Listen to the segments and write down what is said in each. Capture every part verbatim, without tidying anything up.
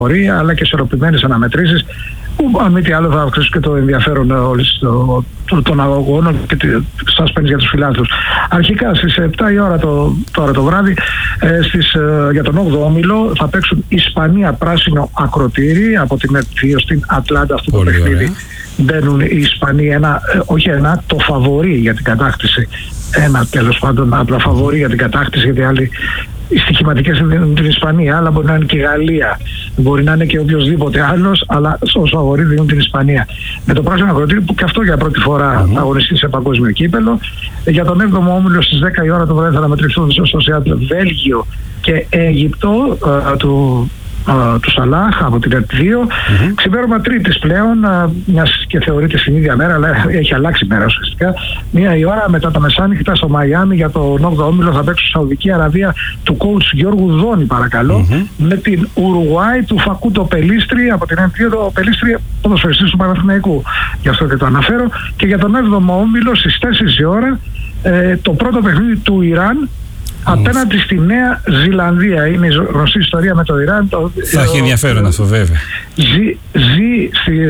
πορεία, αλλά και ισορροπημένες αναμετρήσεις που αν μη τι άλλο θα αυξήσουν και το ενδιαφέρον όλης το, το, των αγώνων και τη suspense για τους φιλάθλους. Αρχικά στις επτά η ώρα το, τώρα το βράδυ ε, στις, ε, για τον όγδοο όμιλο θα παίξουν Ισπανία πράσινο ακροτήρι από την δύο στην Ατλάντα. Αυτό το παιχνίδι μπαίνουν οι Ισπανοί, ένα, ε, όχι ένα, το φαβορί για την κατάκτηση. Ένα τέλος πάντων απλά φαβορί για την κατάκτηση, γιατί άλλοι οι στοιχηματικές δίνουν την Ισπανία, αλλά μπορεί να είναι και η Γαλλία, μπορεί να είναι και οποιοδήποτε άλλος, αλλά ως φαβορί δίνουν την Ισπανία. Με το πράσινο ακροτήρι που και αυτό για πρώτη φορά mm-hmm. θα αγωνιστεί σε παγκόσμιο κύπελλο. Για τον έβδομο όμιλο στις δέκα η ώρα το βράδυ θα αναμετρηθούν στο Σιάτλ Βέλγιο και Αίγυπτο uh, του Uh, του Σαλάχ από την ΕΡΤ δύο. Mm-hmm. Ξημέρωμα Τρίτης πλέον, uh, μιας και θεωρείται στην ίδια μέρα, αλλά έχει αλλάξει μέρα ουσιαστικά. Μία η ώρα μετά τα μεσάνυχτα στο Μαϊάμι για το όγδοο όμιλο θα παίξουν Σαουδική Αραβία του coach Γιώργου Δόνη, παρακαλώ, mm-hmm. με την Ουρουγουάη του Φακούντο Πελίστρη από την ΕΡΤ δύο, το Πελίστρη ποδοσφαιριστής του Παναθηναϊκού. Γι' αυτό και το αναφέρω. Και για τον έβδομο όμιλο στις τέσσερις η ώρα ε, το πρώτο παιχνίδι του Ιράν απέναντι στη Νέα Ζηλανδία. Είναι η γνωστή ιστορία με το Ιράν. Το, θα έχει ενδιαφέρον αυτό βέβαια. Ζει, ζει,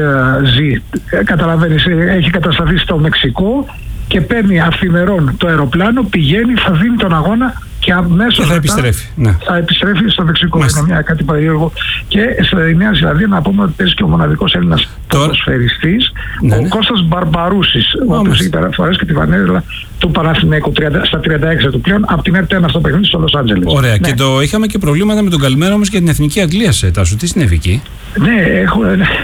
ζει, καταλαβαίνεις, έχει κατασταθεί στο Μεξικό και παίρνει αυθημερών το αεροπλάνο, πηγαίνει, θα δίνει τον αγώνα και αμέσως θα επιστρέφει. Ναι. Θα επιστρέφει στο Μεξικό. Είναι μια κάτι περίεργο. Και στη Νέα Ζηλανδία να πούμε ότι παίζει και ο μοναδικός Έλληνας ποδοσφαιριστής, ναι, ο ναι. Κώστας Μπαρμπαρούσης, ο οποίος έχει φορέσει και τη φανέλα του Παναθηναϊκού στα τριάντα έξι του πλέον, από την ΕΡΤ ένα στο παιχνίδι στο Λος Άντζελες. Ωραία. Ναι. Και το είχαμε και προβλήματα με τον καλημέρα όμως για την Εθνική Αγγλία σε Τάσο. Τι συνέβη εκεί? Ναι, έχουν,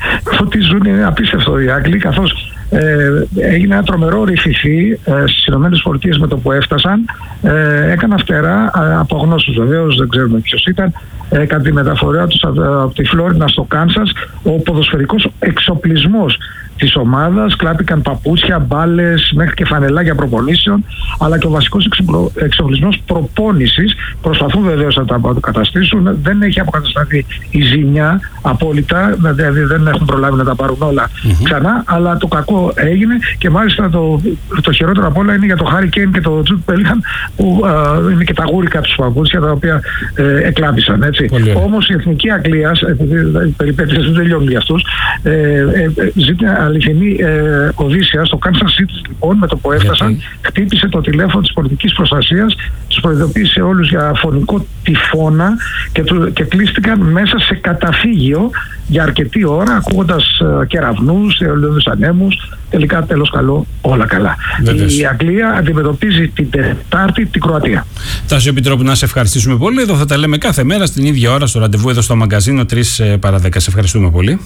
ότι ζουν είναι απίστευτο οι Άγγλοι, καθώς Ε, έγινε ένα τρομερό ρηφιφί ε, στις ΗΠΑ με το που έφτασαν. Ε, έκανα φτερά ε, από γνώστους βεβαίως, δεν ξέρουμε ποιος ήταν, ε, κατά τη μεταφορά τους από, από τη Φλόρινα στο Κάνσας. Ο ποδοσφαιρικός εξοπλισμός της ομάδας, κλάπηκαν παπούτσια, μπάλες, μέχρι και φανελάκια προπονήσεων, αλλά και ο βασικός εξοπλισμός προπόνησης. Προσπαθούν βεβαίως να τα αποκαταστήσουν. Δεν έχει αποκατασταθεί η ζημιά απόλυτα, δηλαδή δεν έχουν προλάβει να τα πάρουν όλα mm-hmm. ξανά, αλλά το κακό έγινε και μάλιστα το, το χειρότερο απ' όλα είναι για το Χάρι Κέιν και το Τζουτ Μπέλιγχαμ, που α, είναι και τα γούρικα τους παπούτσια τα οποία ε, εκλάπησαν. Όμως η Εθνική Αγγλία, επειδή οι περιπέτειες δεν τελειώνουν για αυτούς, ε, ε, ζήτησε αληθινή ε, οδύσσια στο Kansas City, λοιπόν, με το που έφτασαν, γιατί χτύπησε το τηλέφωνο της πολιτικής προστασίας, τους προειδοποίησε όλους για φωνικό τυφώνα και, του, και κλείστηκαν μέσα σε καταφύγιο για αρκετή ώρα, ακούγοντας ε, κεραυνούς, αιωλιώδεις ανέμους. Τελικά, τέλος καλό, όλα καλά. Βέβαιες. Η Αγγλία αντιμετωπίζει την Τετάρτη την Κροατία. Τάσο Επιτρόπου, να σε ευχαριστήσουμε πολύ. Εδώ θα τα λέμε κάθε μέρα στην ίδια ώρα στο ραντεβού εδώ στο μαγκαζίνο τρεις παρά δέκα. Σε ευχαριστούμε πολύ.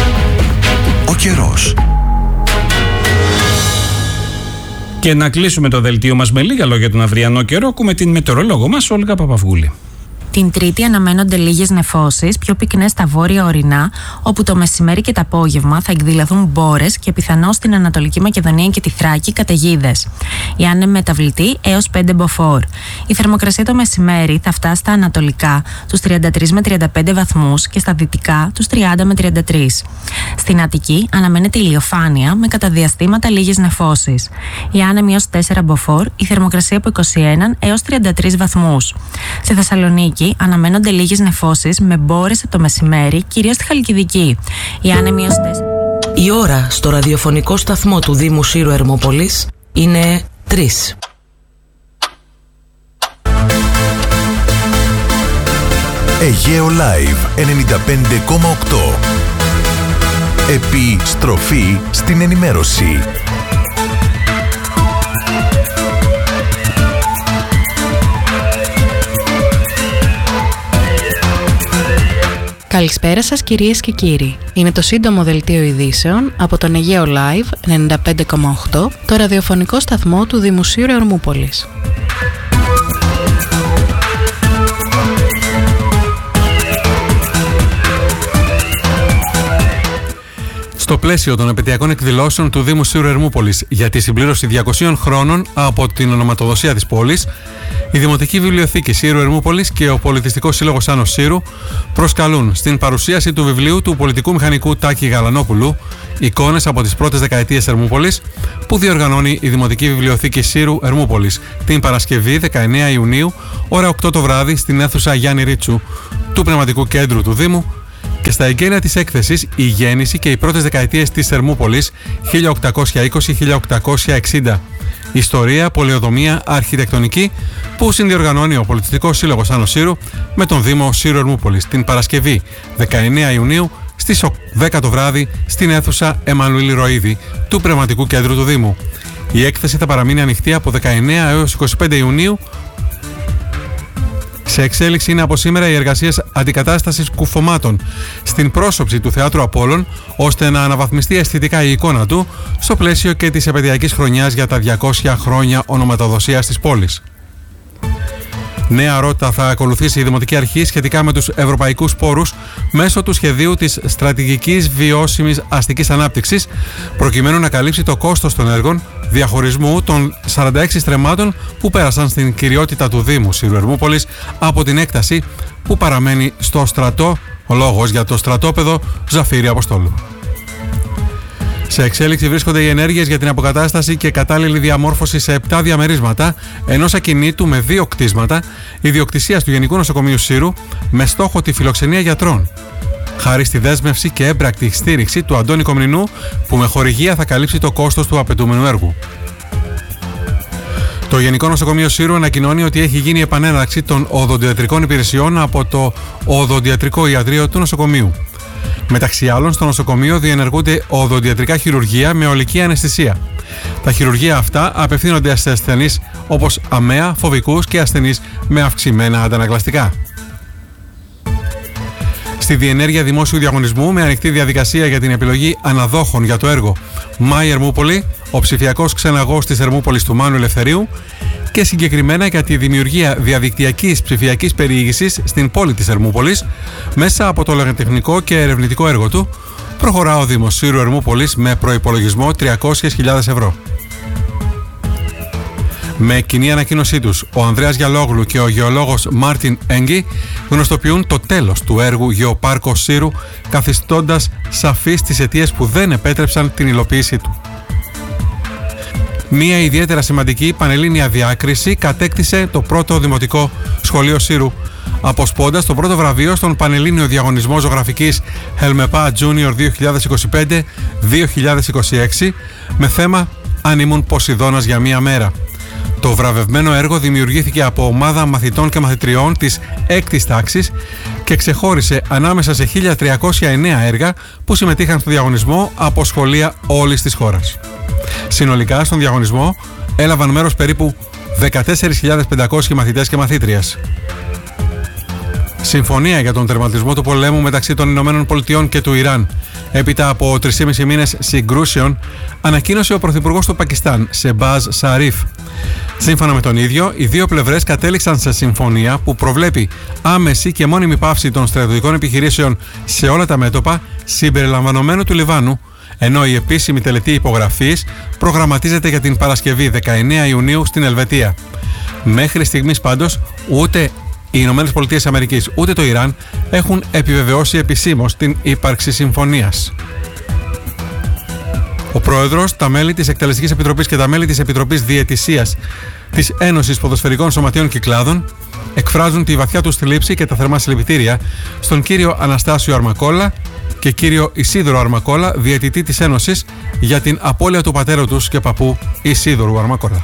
Ο καιρός. Και να κλείσουμε το δελτίο μας με λίγα λόγια τον αυριανό καιρό. Ακούμε την μετεωρολόγο μας, Όλγα Παπαυγούλη. Την Τρίτη αναμένονται λίγες νεφώσεις, πιο πυκνές στα βόρεια ορεινά, όπου το μεσημέρι και το απόγευμα θα εκδηλωθούν μπόρες και πιθανώς στην Ανατολική Μακεδονία και τη Θράκη καταιγίδες. Η άνεμη μεταβλητή έως πέντε μποφόρ. Η θερμοκρασία το μεσημέρι θα φτάσει στα ανατολικά τους τριάντα τρεις με τριάντα πέντε βαθμούς και στα δυτικά τους τριάντα με τριάντα τρεις. Στην Αττική αναμένεται ηλιοφάνεια με κατά διαστήματα λίγες νεφώσεις. Η άνεμη έως τέσσερα μποφόρ, η θερμοκρασία από είκοσι ένα έως τριάντα τρεις βαθμούς. Στη Θεσσαλονίκη αναμένονται λίγες νεφώσεις με μπόρες το μεσημέρι, κυρίως στη Χαλκιδική. Η άνεμη έως τέσσερα. Η ώρα στο ραδιοφωνικό σταθμό του Δήμου Σύρου Ερμούπολης είναι τρεις. Αιγαίο Live ενενήντα πέντε κόμμα οκτώ. Επιστροφή στην ενημέρωση. Καλησπέρα σας κυρίες και κύριοι. Είναι το σύντομο δελτίο ειδήσεων από τον Αιγαίο Live ενενήντα πέντε κόμμα οκτώ, το ραδιοφωνικό σταθμό του Δήμου Σύρου Ερμούπολης. Στο πλαίσιο των επαιτειακών εκδηλώσεων του Δήμου Σύρου Ερμούπολης για τη συμπλήρωση διακοσίων χρόνων από την ονοματοδοσία της πόλης, η Δημοτική Βιβλιοθήκη Σύρου Ερμούπολης και ο Πολιτιστικός Σύλλογος Άνος Σύρου προσκαλούν στην παρουσίαση του βιβλίου του πολιτικού μηχανικού Τάκη Γαλανόπουλου «Εικόνες από τις πρώτες δεκαετίες Ερμούπολης», που διοργανώνει η Δημοτική Βιβλιοθήκη Σύρου Ερμούπολης την Παρασκευή δεκαεννέα Ιουνίου, ώρα οκτώ το βράδυ, στην αίθουσα Γιάννη Ρίτσου του Πνευματικού Κέντρου του Δήμου, Και στα εγγένεια της έκθεσης, η γέννηση και οι πρώτες δεκαετίες της Ερμούπολης χίλια οκτακόσια είκοσι με χίλια οκτακόσια εξήντα. Ιστορία, πολεοδομία, αρχιτεκτονική που συνδιοργανώνει ο Πολιτιστικός Σύλλογος Άνω Σύρου με τον Δήμο Σύρου Ερμούπολης την Παρασκευή δεκαεννέα Ιουνίου στις δέκα το βράδυ στην αίθουσα Εμμανουήλ Ροΐδη του Πνευματικού Κέντρου του Δήμου. Η έκθεση θα παραμείνει ανοιχτή από δεκαεννέα έως είκοσι πέντε Ιουνίου. Σε εξέλιξη είναι από σήμερα οι εργασίες αντικατάστασης κουφωμάτων στην πρόσωψη του Θεάτρου Απόλλων, ώστε να αναβαθμιστεί αισθητικά η εικόνα του στο πλαίσιο και της επαιδειακής χρονιάς για τα διακόσια χρόνια ονοματοδοσίας της πόλης. Νέα ρότα θα ακολουθήσει η Δημοτική Αρχή σχετικά με τους ευρωπαϊκούς πόρους μέσω του σχεδίου της Στρατηγικής Βιώσιμης Αστικής Ανάπτυξης, προκειμένου να καλύψει το κόστος των έργων διαχωρισμού των σαράντα έξι στρεμμάτων που πέρασαν στην κυριότητα του Δήμου Σύρου Ερμούπολης από την έκταση που παραμένει στο στρατό, ο λόγος για το στρατόπεδο Ζαφύρη Αποστόλου. Σε εξέλιξη βρίσκονται οι ενέργειες για την αποκατάσταση και κατάλληλη διαμόρφωση σε επτά διαμερίσματα ενός ακινήτου με δύο κτίσματα ιδιοκτησίας του Γενικού Νοσοκομείου Σύρου με στόχο τη φιλοξενία γιατρών. Χάρη στη δέσμευση και έμπρακτη στήριξη του Αντώνη Κομνηνού, που με χορηγία θα καλύψει το κόστος του απαιτούμενου έργου. Το Γενικό Νοσοκομείο Σύρου ανακοινώνει ότι έχει γίνει επανέναρξη των οδοντιατρικών υπηρεσιών από το Οδοντιατρικό Ιατρείο του νοσοκομείου. Μεταξύ άλλων, στο νοσοκομείο διενεργούνται οδοντιατρικά χειρουργεία με ολική αναισθησία. Τα χειρουργεία αυτά απευθύνονται σε ασθενείς όπως αμαία, φοβικούς και ασθενείς με αυξημένα αντανακλαστικά. Στη διενέργεια δημόσιου διαγωνισμού με ανοιχτή διαδικασία για την επιλογή αναδόχων για το έργο Μάη Ερμούπολη, ο ψηφιακός ξεναγός της Ερμούπολης του Μάνου Ελευθερίου, και συγκεκριμένα για τη δημιουργία διαδικτυακής ψηφιακής περιήγησης στην πόλη της Ερμούπολης μέσα από το λογοτεχνικό και ερευνητικό έργο του, προχωρά ο Δήμος Σύρου Ερμούπολης με προϋπολογισμό τριακόσιες χιλιάδες ευρώ. Με κοινή ανακοίνωσή τους, ο Ανδρέας Γιαλόγλου και ο γεωλόγος Μάρτιν Έγκη γνωστοποιούν το τέλος του έργου Γεωπάρκος Σύρου, καθιστώντας σαφείς τις αιτίες που δεν επέτρεψαν την υλοποίησή του. Μία ιδιαίτερα σημαντική πανελλήνια διάκριση κατέκτησε το πρώτο Δημοτικό Σχολείο Σύρου, αποσπώντας το πρώτο βραβείο στον Πανελλήνιο Διαγωνισμό Ζωγραφικής Χελμεπά Junior δύο χιλιάδες είκοσι πέντε δύο χιλιάδες είκοσι έξι με θέμα «Αν ήμουν Ποσειδώνας για μία μέρα». Το βραβευμένο έργο δημιουργήθηκε από ομάδα μαθητών και μαθητριών της έκτης τάξης και ξεχώρισε ανάμεσα σε χίλια τριακόσια εννέα έργα που συμμετείχαν στο διαγωνισμό από σχολεία όλης της χώρας. Συνολικά στον διαγωνισμό έλαβαν μέρος περίπου δεκατέσσερις χιλιάδες πεντακόσιοι μαθητές και μαθήτριες. Συμφωνία για τον τερματισμό του πολέμου μεταξύ των Ηνωμένων Πολιτειών και του Ιράν έπειτα από τρεις και μισό μήνες συγκρούσεων ανακοίνωσε ο Πρωθυπουργός του Πακιστάν, Σεμπάζ Σαρίφ. Σύμφωνα με τον ίδιο, οι δύο πλευρές κατέληξαν σε συμφωνία που προβλέπει άμεση και μόνιμη πάυση των στρατιωτικών επιχειρήσεων σε όλα τα μέτωπα συμπεριλαμβανομένου του Λιβάνου, ενώ η επίσημη τελετή υπογραφής προγραμματίζεται για την Παρασκευή δεκαεννέα Ιουνίου στην Ελβετία. Μέχρι στιγμής πάντως ούτε οι Ηνωμένες Πολιτείες Αμερικής ούτε το Ιράν έχουν επιβεβαιώσει επισήμως την ύπαρξη συμφωνίας. Ο Πρόεδρος, τα μέλη της Εκτελεστικής Επιτροπής και τα μέλη της Επιτροπής Διαιτησίας της Ένωσης Ποδοσφαιρικών Σωματείων και Κλάδων εκφράζουν τη βαθιά τους θλίψη και τα θερμά συλληπιτήρια στον κύριο Αναστάσιο Αρμακόλα και κύριο Ισίδωρο Αρμακόλα, διαιτητή της Ένωσης, για την απώλεια του πατέρα τους και παππού Ισίδωρου Αρμακόλα.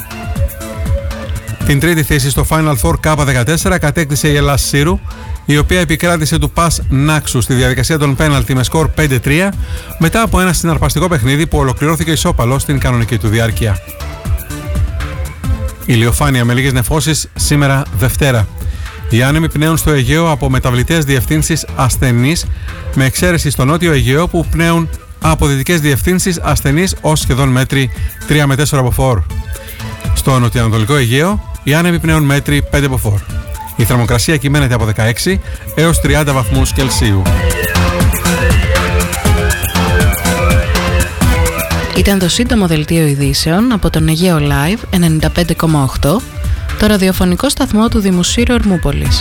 Την τρίτη θέση στο Final Four Κάπα δεκατέσσερα κατέκτησε η Ελλάς Σύρου, η οποία επικράτησε του Πας Νάξου στη διαδικασία των πέναλτι με σκορ πέντε τρία μετά από ένα συναρπαστικό παιχνίδι που ολοκληρώθηκε ισόπαλο στην κανονική του διάρκεια. Ηλιοφάνεια με λίγες νεφώσεις σήμερα Δευτέρα. Οι άνεμοι πνέουν στο Αιγαίο από μεταβλητές διευθύνσεις ασθενείς, με εξαίρεση στο νότιο Αιγαίο που πνέουν από δυτικές διευθύνσεις ασθενείς ως σχεδόν μέτρη τρία με τέσσερα μποφόρ. Στο νοτιοανατολικό Αιγαίο οι άνεμοι πνέουν μέτρη πέντε μποφόρ. Η θερμοκρασία κυμαίνεται από δεκαέξι έως τριάντα βαθμούς Κελσίου. Ήταν το σύντομο δελτίο ειδήσεων από τον Αιγαίο Live ενενήντα πέντε κόμμα οκτώ, το ραδιοφωνικό σταθμό του Δήμου Σύρου Ερμούπολης.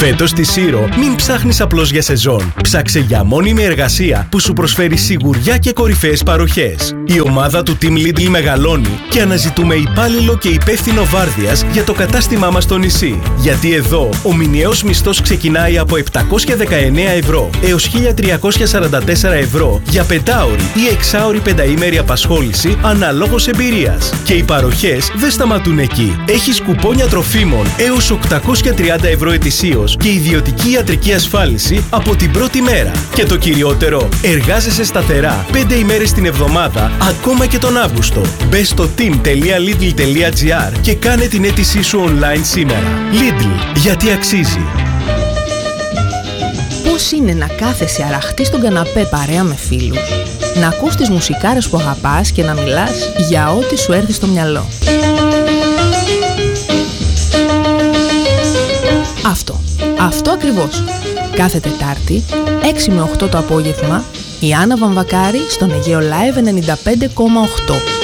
Φέτος στη Σύρο μην ψάχνεις απλώς για σεζόν. Ψάξε για μόνιμη εργασία που σου προσφέρει σιγουριά και κορυφαίες παροχές. Η ομάδα του Team Lidl μεγαλώνει και αναζητούμε υπάλληλο και υπεύθυνο βάρδιας για το κατάστημά μας στο νησί. Γιατί εδώ ο μηνιαίος μισθός ξεκινάει από επτακόσια δεκαεννέα ευρώ έως χίλια τριακόσια σαράντα τέσσερα ευρώ για πεντάωρη ή εξάωρη πενταήμερη απασχόληση αναλόγως εμπειρίας. Και οι παροχές δεν σταματούν εκεί. Έχεις κουπόνια τροφίμων έως οκτακόσια τριάντα ευρώ ετησίως και ιδιωτική ιατρική ασφάλιση από την πρώτη μέρα. Και το κυριότερο, εργάζεσαι σταθερά πέντε ημέρες την εβδομάδα, ακόμα και τον Αύγουστο. Μπες στο team τελεία lidl τελεία gr και κάνε την αίτησή σου online σήμερα. Lidl, γιατί αξίζει. Πώς είναι να κάθεσαι αραχτή στον καναπέ παρέα με φίλους, να ακούς τις μουσικάρες που αγαπάς και να μιλάς για ό,τι σου έρθει στο μυαλό. Αυτό, αυτό ακριβώς. Κάθε Τετάρτη, έξι με οκτώ το απόγευμα, η Άννα Βαμβακάρη στον Αιγαίο Live ενενήντα πέντε κόμμα οκτώ.